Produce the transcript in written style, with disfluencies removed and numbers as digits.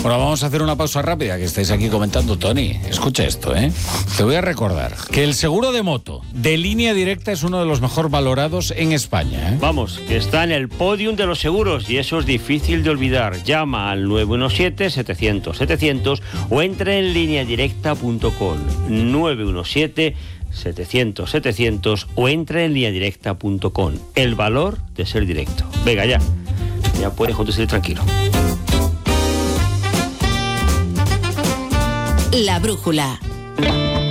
Bueno, vamos a hacer una pausa rápida, que estáis aquí comentando, Tony. Escucha esto, ¿eh? Te voy a recordar que el seguro de moto de Línea Directa es uno de los mejor valorados en España, ¿eh? Vamos, que está en el podium de los seguros y eso es difícil de olvidar. Llama al 917-700-700 o entra en lineadirecta.com. 917-700-700 o entra en lineadirecta.com. El valor de ser directo. Venga, ya puedes conducir tranquilo. La brújula.